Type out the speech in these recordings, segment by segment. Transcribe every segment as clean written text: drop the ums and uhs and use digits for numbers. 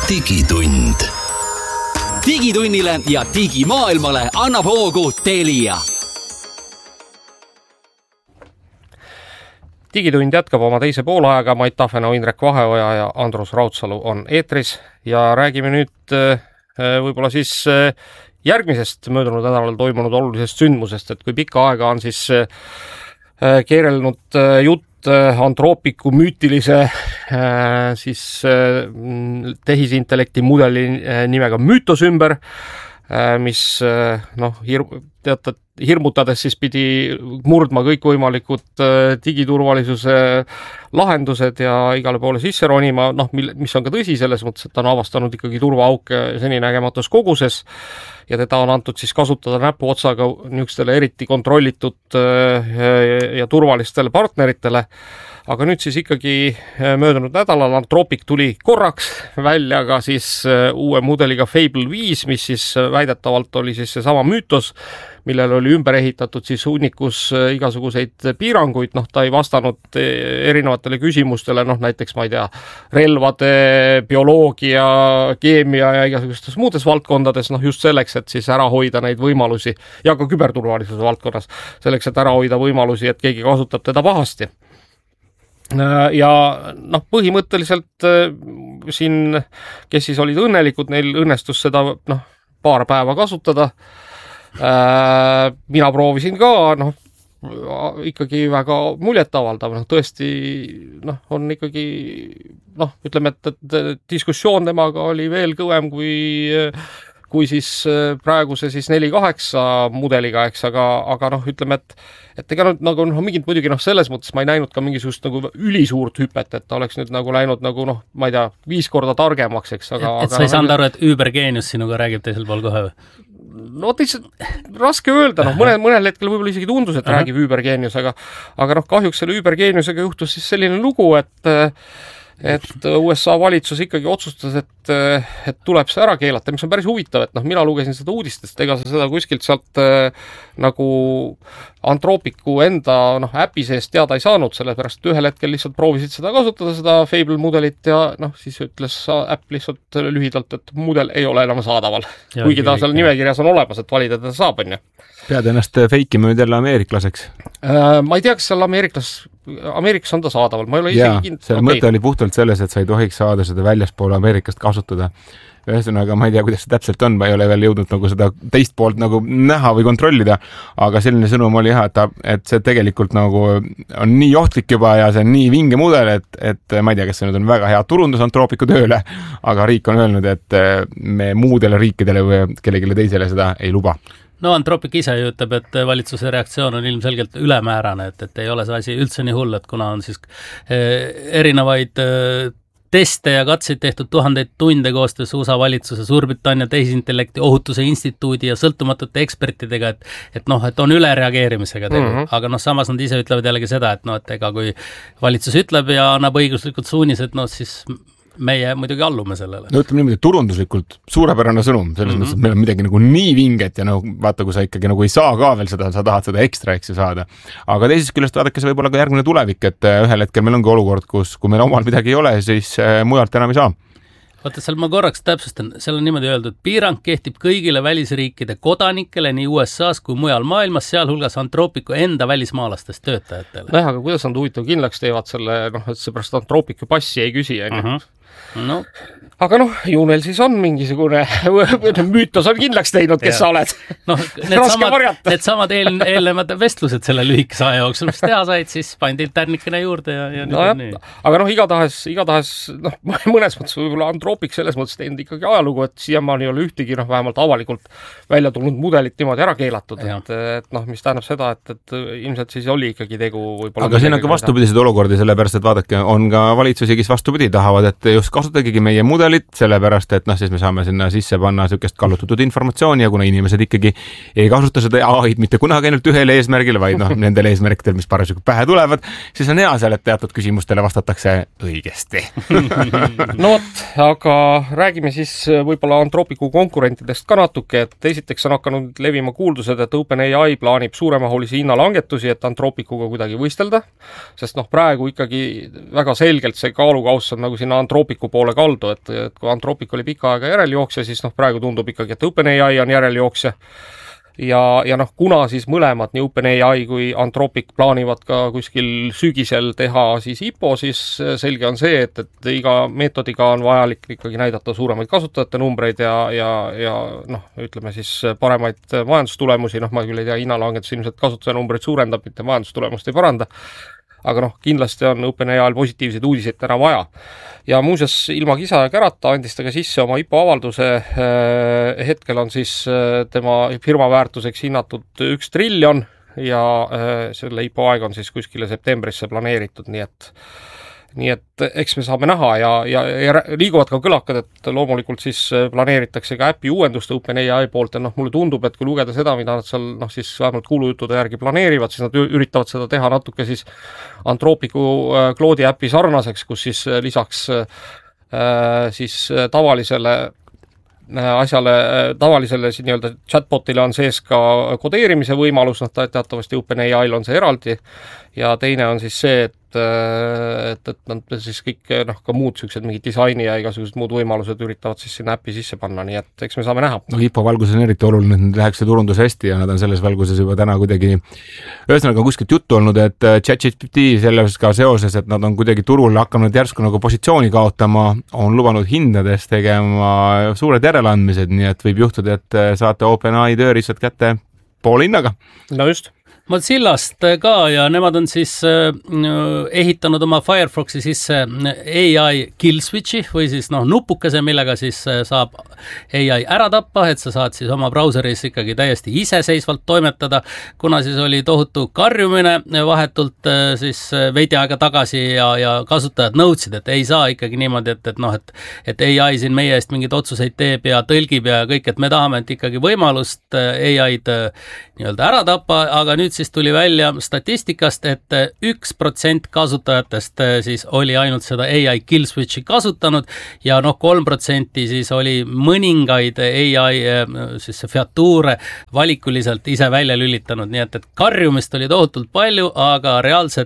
digitund. Digitunnile ja digimaailmale annab hoogu Telia. Digitund jätkab oma teise poolajaga. Mait Tafenau, Indrek Vaheoja ja Andrus Raudsalu on eetris ja räägime nüüd võib-olla siis järgmisest möödunud nädalal toimunud olulisest sündmusest, et kui pikka aega on siis keerelnud jutt Anthropicu müütilise siis tehisintellekti mudeli nimega Mythos ümber, mis hirmutades siis pidi murdma kõikvõimalikud digiturvalisuse lahendused ja igale poole sisse ronima, mis on ka tõsi selles mõttes, et ta on avastanud ikkagi turvaauke seninägematus koguses ja teda on antud siis kasutada näpuotsaga niisugustele eriti kontrollitud ja turvalistele partneritele. Aga nüüd siis ikkagi möödunud nädalal Anthropic tuli korraks välja ka siis uue mudeliga Fable 5, mis siis väidetavalt oli siis seesama Mythos, millel oli ümber ehitatud siis hunnikus igasuguseid piiranguid, ta ei vastanud erinevatele küsimustele, näiteks, ma ei tea, relvade, bioloogia, keemia ja igasugustes muudes valdkondades, just selleks, et siis ära hoida neid võimalusi ja ka küberturvalisuse valdkonnas, selleks, et ära hoida võimalusi, et keegi kasutab teda pahasti. Ja põhimõtteliselt siin, kes siis olid õnnelikud, neil õnnestus seda paar päeva kasutada. Mina proovisin ka, ikkagi väga muljetavaldav, tõesti on ikkagi, ütleme, et diskussioon temaga oli veel kõvem kui siis praeguse siis 4.8 mudeliga, eks, aga ütleme, et ega mingit muidugi selles mõttes ma ei näinud ka mingisugust ülisuurt hüpet, et ta oleks nüüd läinud ma ei tea, 5 korda targemaks, eks. Et sa ei saanud aru, et Übergeenius sinuga räägib teisel pool kohe või? Lihtsalt raske öelda, mõnel hetkel võib-olla isegi tundus, et räägib Übergeenius, aga kahjuks selle Übergeeniusega juhtus siis selline lugu, et USA valitsus ikkagi otsustas, et tuleb see ära keelata, mis on päris huvitav, et mina lugesin seda uudistest, ega sa seda kuskilt sealt nagu Anthropicu enda äpi seest teada ei saanud, sellepärast ühel hetkel lihtsalt proovisid seda kasutada, seda Fable mudelit ja siis ütles äpp lihtsalt lühidalt, et mudel ei ole enam saadaval, kuigi ta seal nimekirjas on olemas, et valida teda saab, on ju. Pead ennast feiki mööd jälle ameeriklaseks? Ma ei tea, kas seal Ameerikas on ta saadaval, ma ei ole isegi kindel. Selle mõte oli puhtalt selles, et sa ei tohiks saada seda väljaspool Ameerikast kasutada. Ühesõnaga, ma ei tea, kuidas see täpselt on, ma ei ole veel jõudnud seda teist poolt näha või kontrollida, aga selline sõnum oli et see tegelikult on nii ohtlik juba ja see on nii vinge mudel, et ma ei tea, kas see nüüd on väga hea turundus Anthropicu tööle, aga riik on öelnud, et me muudele riikidele või kellegile teisele seda ei luba. Anthropic ise ütleb, et valitsuse reaktsioon on ilmselgelt ülemäärane, et ei ole see asi üldse nii hull, et kuna on siis erinevaid teste ja katseid tehtud 1000 tunde koostöös USA valitsuse, Suurbritannia tehisintellekti ohutuse instituudi ja sõltumatute ekspertidega, et on ülereageerimisega tegu. Aga samas nad ise ütlevad jällegi seda, et ega kui valitsus ütleb ja annab õiguslikud suunised, siis meie muidugi allume sellele. Ütleme niimoodi, turunduslikult suurepärane sõnum, selles mõttes, et meil on midagi nii vinget ja vaata, kui sa ikkagi ei saa ka veel seda, sa tahad seda ekstra saada. Aga teisest küljest vaadake see võib-olla ka järgmine tulevik, et ühel hetkel meil ongi olukord, kus kui meil omal midagi ei ole, siis mujalt enam ei saa. Vaata, seal ma korraks täpsustan, seal on niimoodi öeldud, piirang kehtib kõigile välisriikide kodanikele nii USA-s kui mujal maailmas, sealhulgas Anthropicu enda välismaalastest töötajatele. Aga kuidas nad huvitav kindlaks teevad selle, et see pärast Anthropicu passi ei küsi, Aga ju neil siis on mingisugune Mythos on kindlaks teinud, kes sa oled. Need samad eelnevad vestlused selle lühikese aja jooksul, mis teha said, siis pandi tärnikene juurde ja nii. Aga igatahes mõnes mõttes võib-olla Anthropic selles mõttes teinud ikkagi ajalugu, et siiamaani ei ole ühtegi vähemalt avalikult välja tulnud mudelit niimoodi ära keelatud, et mis tähendab seda, et ilmselt siis oli ikkagi tegu võib-olla. Aga siin on ka vastupidised olukordi, sellepärast, et vaadake, on ka valitsusi, kes vastupidi tahavad, et just kasutagigi meie mudelit, sellepärast, et siis me saame sinna sisse panna sellist kallutatud informatsiooni ja kuna inimesed ikkagi ei kasuta seda AI-d mitte kunagi ainult ühel eesmärgil, vaid nendel eesmärkidel, mis parasjagu pähe tulevad, siis on hea seal, et teatud küsimustele vastatakse õigesti. Aga räägime siis võib-olla Anthropicu konkurentidest ka natuke, et esiteks on hakanud levima kuuldused, et OpenAI plaanib suuremahulisi hinnalangetusi, et Anthropicuga kuidagi võistelda, sest praegu ikkagi väga selgelt see kaalukauss on sinna Anthropicu Anthropicu poole kaldu, et kui Anthropic oli pikka aega järeljooksja, siis praegu tundub ikkagi, et OpenAI on järeljooksja. Ja kuna siis mõlemad, nii OpenAI kui Anthropic plaanivad ka kuskil sügisel teha siis IPO, siis selge on see, et iga meetodiga on vajalik ikkagi näidata suuremaid kasutajate numbreid ja ütleme siis paremaid majandustulemusi, ma küll ei tea, hinnalangetus ilmselt kasutaja numbreid suurendab, mitte majandustulemust ei paranda. Aga kindlasti on OpenAI positiivseid uudiseid täna vaja. Ja muuseas, ilma kisa ja kärata andis ta ka sisse oma IPO avalduse. Hetkel on siis tema firma väärtuseks hinnatud 1 triljon ja selle IPO aeg on siis kuskile septembrisse planeeritud, nii et eks me saame näha ja liiguvad ka kõlakad, et loomulikult siis planeeritakse ka äpi uuenduste OpenAI poolt ja mulle tundub, et kui lugeda seda, mida nad seal siis vähemalt kuulujuttude järgi planeerivad, siis nad üritavad seda teha natuke siis Anthropicu Claude'i äpi sarnaseks, kus siis lisaks siis tavalisele siis nii-öelda chatbotile on sees ka kodeerimise võimalus, teatavasti OpenAI'l on see eraldi ja teine on siis see, et nad siis kõik ka muud sellised mingid disaini ja igasugused muud võimalused üritavad siis sinna äppi sisse panna, nii et eks me saame näha. IPO valguses on eriti oluline, et nüüd läheks see turundus hästi ja nad on selles valguses juba täna kuidagi ühesõnaga kuskilt juttu olnud, et ChatGPT selles ka seoses, et nad on kuidagi turul hakanud järsku nagu positsiooni kaotama, on lubanud hindades tegema suured järeleandmised, nii et võib juhtuda, et saate OpenAI tööriistad kätte poole hinnaga. No just. Mozillast ka ja nemad on siis ehitanud oma Firefoxi sisse AI kill switchi või siis nupukese, millega siis saab AI ära tappa, et sa saad siis oma brauseris ikkagi täiesti iseseisvalt toimetada, kuna siis oli tohutu karjumine vahetult siis veidi aega tagasi ja kasutajad nõudsid, et ei saa ikkagi niimoodi, et AI siin meie eest mingeid otsuseid teeb ja tõlgib ja kõik, et me tahame, et ikkagi võimalust AI-d nii-öelda ära tappa, aga nüüd siis tuli välja statistikast, et 1% kasutajatest siis oli ainult seda AI kill switchi kasutanud ja 3% siis oli mõningaid AI siis featuure valikuliselt ise välja lülitanud, nii et karjumist oli tohutult palju, aga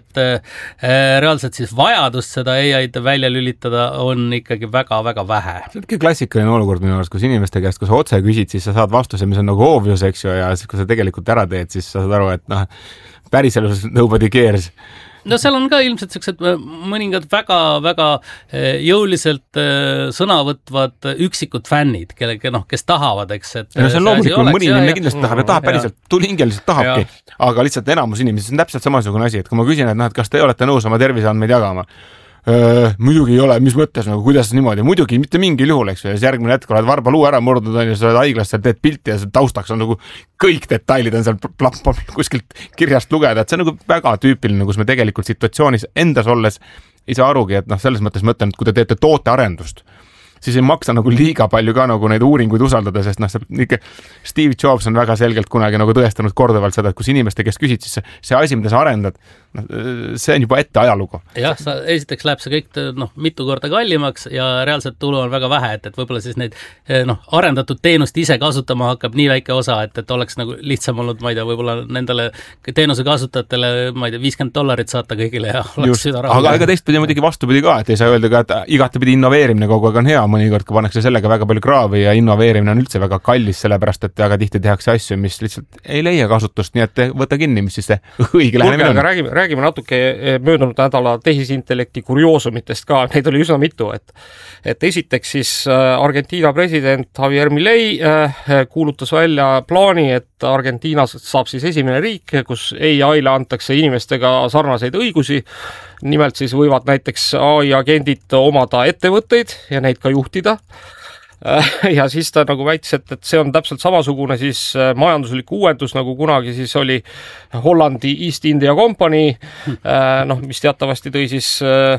reaalselt siis vajadust seda AI-d välja lülitada on ikkagi väga-väga vähe. See on klassikaline olukord minu arust, kus inimeste käest, kui sa otse küsid, siis sa saad vastuse, mis on nagu obvious, eks ju, ja siis kui sa tegelikult ära teed, siis sa saad aru, et päriselus nobody cares. No seal on ka ilmselt sellised mõningad väga-väga jõuliselt sõna võtvad üksikud fännid, kes tahavad, eks, et no see on loomulikult, mõni inimene kindlasti tahab ja tahab päriselt, tulihingeliselt tahabki, aga lihtsalt enamus inimesi, see on täpselt samasugune asi, et kui ma küsin, et kas te olete nõus oma terviseandmeid jagama, muidugi ei ole, mis mõttes, kuidas niimoodi, muidugi mitte mingil juhul, eks ju, ja siis järgmine hetk oled varbaluu ära murdnud, ja sa oled haiglas, seal teed pilti ja taustaks on nagu kõik detailid on seal kuskilt kirjast lugeda, et see on nagu väga tüüpiline, kus me tegelikult situatsioonis endas olles ei saa arugi, et selles mõttes mõtlen, et kui te teete tootearendust, siis ei maksa nagu liiga palju ka nagu neid uuringuid usaldada, sest Steve Jobs on väga selgelt kunagi nagu tõestanud korduvalt seda, et kus inimeste käest küsid, siis see asi, mida sa arendad, see on juba ette ajalugu. Jah, esiteks läheb see kõik mitu korda kallimaks ja reaalselt tulu on väga vähe, et võib-olla siis neid arendatud teenust ise kasutama hakkab nii väike osa, et oleks nagu lihtsam olnud, ma ei tea, võib-olla nendele teenuse kasutajatele, ma ei tea, $50 saata kõigile ja oleks süda raha. Aga ega teistpidi muidugi vastupidi ka, et ei saa öelda ka, et igatepidi innoveerimine kogu aeg on hea, mõnikord, kui pannakse sellega väga palju kraavi ja innoveerimine on üldse väga kallis, sellepärast et väga tihti tehakse asju, mis lihtsalt ei leia kasutust, nii et võta kinni, mis siis see õige lähenemine on. Räägime natuke möödunud nädala tehisintellekti kurioosumitest ka, neid oli üsna mitu, et esiteks siis Argentiina president Javier Milei kuulutas välja plaani, et Argentiinas saab siis esimene riik, kus AI-le antakse inimestega sarnaseid õigusi, nimelt siis võivad näiteks AI-agendid omada ettevõtteid ja neid ka juhtida. Ja siis ta nagu väitis, et see on täpselt samasugune siis majanduslik uuendus, nagu kunagi siis oli Hollandi East India Company, mis teatavasti tõi siis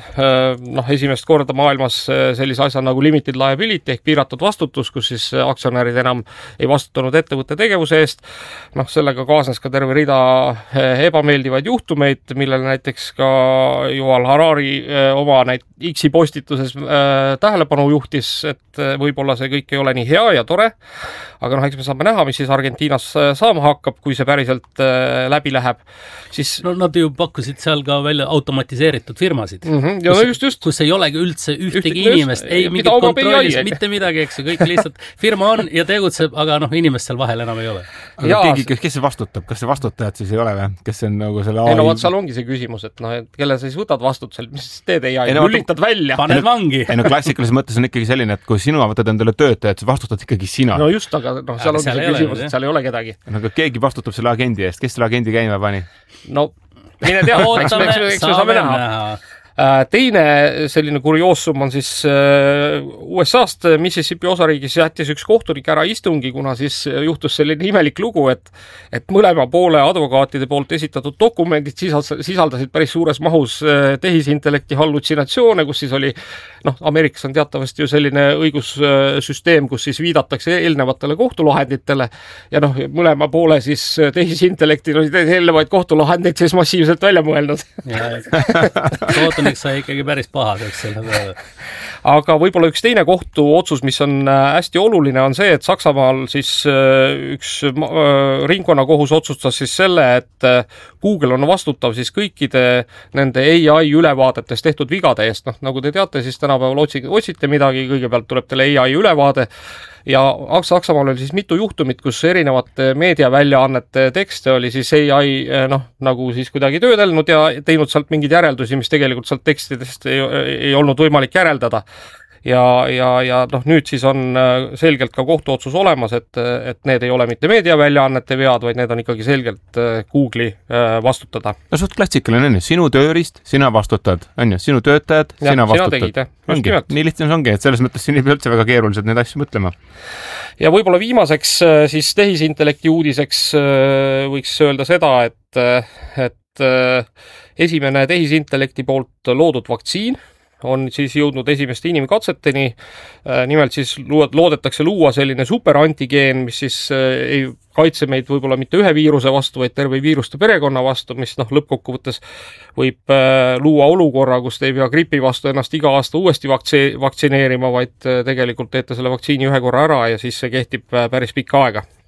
esimest korda maailmas sellise asja nagu limited liability ehk piiratud vastutus, kus siis aktsionärid enam ei vastutanud ettevõtte tegevuse eest. Sellega kaasnes ka terve rida ebameeldivaid juhtumeid, millele näiteks ka Yuval Harari oma X-i postituses tähelepanu juhtis, et et võib-olla see kõik ei ole nii hea ja tore, aga noh, eks me saame näha, mis siis Argentiinas saama hakkab, kui see päriselt läbi läheb, siis no nad ju pakkusid seal ka välja automatiseeritud firmasid, ja just. Kus ei olegi üldse ühtegi inimest, ei mingit kontrollis, mitte midagi, eks ju, kõik lihtsalt firma on ja tegutseb, aga noh, inimest seal vahel enam ei ole. Aga kes see vastutab? Kas see vastutajad siis ei ole või? Kes see on nagu selle AI? Ei no vaat, seal ongi see küsimus, et noh, et kelle sa siis võtad vastutusel, mis siis teed AI, lülitad välja? Paned vangi. Ei no klassikalises mõttes on ikkagi selline, et kui sina võtad endale töötajad, siis vastutad ikkagi sina. No just, aga noh, seal ongi see küsimus, et seal ei ole kedagi. Aga keegi vastutab selle agendi eest. Kes selle agendi käima pani? No, mine tea, eks me saame näha. Teine selline kurioossum on siis USA-st Mississippi osariigis jättis üks kohtunik ära istungi, kuna siis juhtus selline imelik lugu, et mõlema poole advokaatide poolt esitatud dokumendid sisaldasid päris suures mahus tehisintellekti hallutsinatsioone, kus siis oli, noh, Ameerikas on teatavasti ju selline õigussüsteem, kus siis viidatakse eelnevatele kohtulahenditele ja noh, mõlema poole siis tehisintellektil olid eelnevaid kohtulahendeid siis massiivselt välja mõelnud. Sai ikkagi päris pahaseks selle peale. Aga võib-olla üks teine kohtuotsus, mis on hästi oluline, on see, et Saksamaal siis üks ringkonnakohus otsustas siis selle, et Google on vastutav siis kõikide nende AI ülevaadetes tehtud vigade eest. Noh, nagu te teate, siis tänapäeval otsite midagi, kõigepealt tuleb teile AI ülevaade ja Saksamaal oli siis mitu juhtumit, kus erinevate meediaväljaannete tekste oli siis AI nagu siis kuidagi töödelnud ja teinud sealt mingeid järeldusi, mis tegelikult sealt tekstidest ei olnud võimalik järeldada. Ja noh, nüüd siis on selgelt ka kohtuotsus olemas, et need ei ole mitte meediaväljaannete vead, vaid need on ikkagi selgelt Google'i vastutada. No suht klassikaline on ju, sinu tööriist, sina vastutad, on ju, sinu töötajad, sina vastutad. Nii lihtne see ongi, et selles mõttes siin ei pea üldse väga keerulised neid asju mõtlema. Ja võib-olla viimaseks siis tehisintellekti uudiseks võiks öelda seda, et esimene tehisintellekti poolt loodud vaktsiin on siis jõudnud esimeste inimkatseteni, nimelt siis loodetakse luua selline superantigeen, mis siis ei kaitse meid võib-olla mitte ühe viiruse vastu, vaid terve viiruste perekonna vastu, mis noh, lõppkokkuvõttes võib luua olukorra, kus te ei pea gripi vastu ennast iga aasta uuesti vaktsineerima, vaid tegelikult teete selle vaktsiini ühe korra ära ja siis see kehtib päris pikka aega.